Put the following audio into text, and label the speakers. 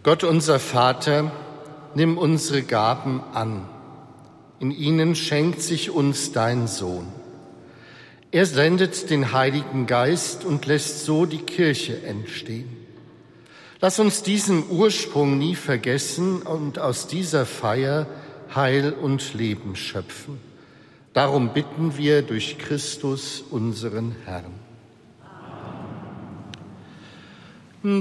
Speaker 1: Gott unser Vater, nimm unsere Gaben an. In ihnen schenkt sich uns dein Sohn. Er sendet den Heiligen Geist und lässt so die Kirche entstehen. Lass uns diesen Ursprung nie vergessen und aus dieser Feier Heil und Leben schöpfen. Darum bitten wir durch Christus, unseren Herrn.